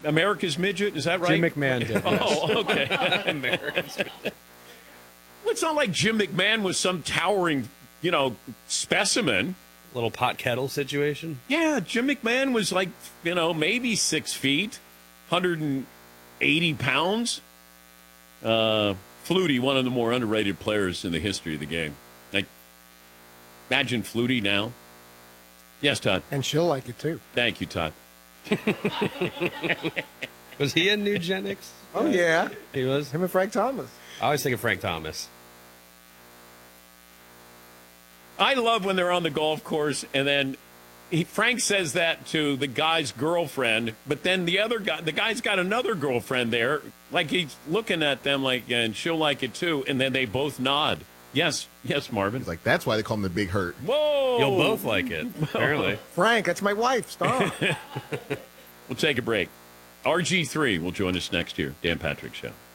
America's Midget, is that right? Jim McMahon did. Yes. Oh, okay. America's Midget. Well, it's not like Jim McMahon was some towering, specimen. Little pot kettle situation. Yeah, Jim McMahon was like, maybe 6 feet, 180 pounds. Flutie, one of the more underrated players in the history of the game. Like, imagine Flutie now. Yes, Todd. And she'll like it, too. Thank you, Todd. Was he in Eugenics? Oh, yeah. He was? Him and Frank Thomas. I always think of Frank Thomas. I love when they're on the golf course and then Frank says that to the guy's girlfriend, but then the guy's got another girlfriend there, like he's looking at them like, and she'll like it too, and then they both nod. Yes, Marvin. He's like, that's why they call him the Big Hurt. Whoa! You'll both like it, apparently. Frank, that's my wife. Stop. We'll take a break. RG3 will join us next year. Dan Patrick Show.